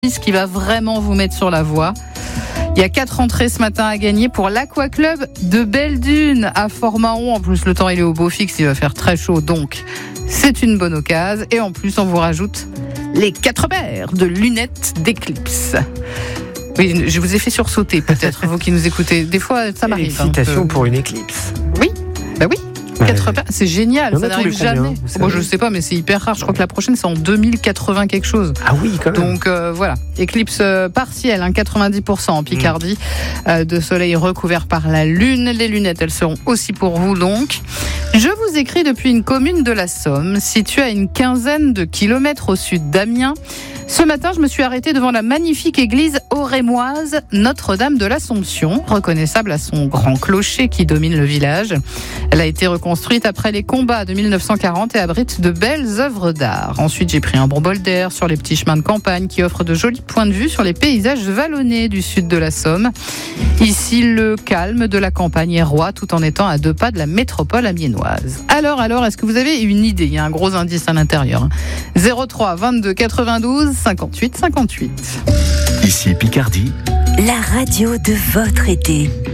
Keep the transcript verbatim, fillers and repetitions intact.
ce qui va vraiment vous mettre sur la voie. Il y a quatre entrées ce matin à gagner pour l'Aqua Club de Belle-Dune à Fort-Mahon. En plus, le temps il est au beau fixe, il va faire très chaud, donc c'est une bonne occasion. Et en plus, on vous rajoute les quatre paires de lunettes d'Eclipse. Oui, je vous ai fait sursauter peut-être, vous qui nous écoutez. Des fois, ça m'arrive. Félicitations hein, pour une éclipse. Oui, bah oui. quatre Ouais. paires, c'est génial, ça n'arrive jamais. Moi, je sais pas, mais c'est hyper rare. Je crois que la prochaine, c'est en deux mille quatre-vingts quelque chose. Ah oui, quand même. Donc euh, voilà, éclipse euh, partielle, hein, quatre-vingt-dix pour cent en Picardie, euh, de soleil recouvert par la lune. Les lunettes, elles seront aussi pour vous donc. Je vous écris depuis une commune de la Somme, située à une quinzaine de kilomètres au sud d'Amiens. Ce matin, je me suis arrêtée devant la magnifique église aurémoise Notre-Dame de l'Assomption, reconnaissable à son grand clocher qui domine le village. Elle a été reconstruite après les combats de mille neuf cent quarante et abrite de belles œuvres d'art. Ensuite, j'ai pris un bon bol d'air sur les petits chemins de campagne qui offrent de jolis points de vue sur les paysages vallonnés du sud de la Somme. Ici, le calme de la campagne est roi tout en étant à deux pas de la métropole amiénoise. Alors, alors, est-ce que vous avez une idée ? Il y a un gros indice à l'intérieur. zéro trois vingt-deux quatre-vingt-douze cinquante-huit cinquante-huit. Ici Picardie, la radio de votre été.